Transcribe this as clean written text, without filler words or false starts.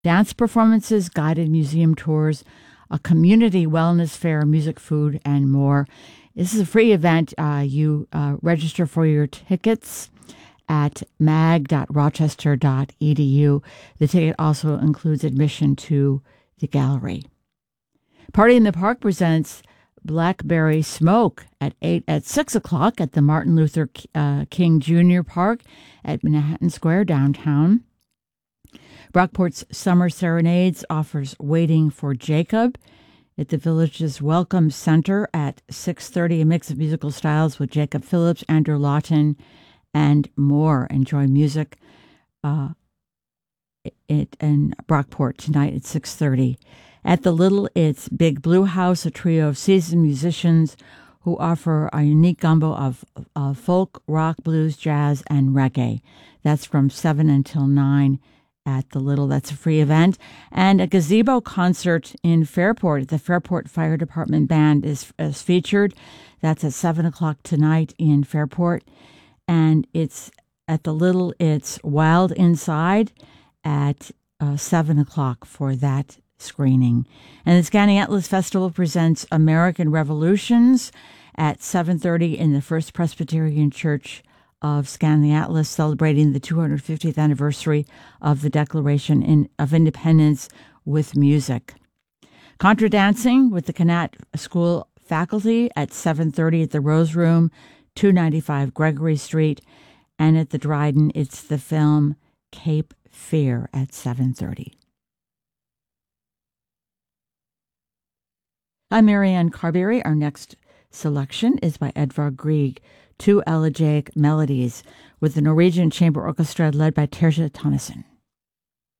Dance performances, guided museum tours, a community wellness fair, music, food, and more. This is a free event. You register for your tickets at mag.rochester.edu. The ticket also includes admission to the gallery. Party in the Park presents Blackberry Smoke at 6 o'clock at the Martin Luther King Jr. Park at Manhattan Square downtown. Brockport's Summer Serenades offers Waiting for Jacob at the Village's Welcome Center at 6:30. A mix of musical styles with Jacob Phillips, Andrew Lawton, and more. Enjoy music in Brockport tonight at 6:30. At the Little, it's Big Blue House, a trio of seasoned musicians who offer a unique gumbo of folk, rock, blues, jazz, and reggae. That's from 7 until 9 at the Little. That's a free event. And a gazebo concert in Fairport. The Fairport Fire Department Band is featured. That's at 7 o'clock tonight in Fairport. And it's at the Little, it's Wild Inside at 7 o'clock for that screening. And the Skaneateles Festival presents American Revolutions at 7:30 in the First Presbyterian Church of Skaneateles, celebrating the 250th anniversary of the Declaration of Independence with music. Contra dancing with the Canat School faculty at 7:30 at the Rose Room, 295 Gregory Street. And at the Dryden, it's the film Cape Fear at 7:30. I'm Marianne Carberry. Our next selection is by Edvard Grieg, Two Elegiac Melodies, with the Norwegian Chamber Orchestra led by Terje Tonnesen.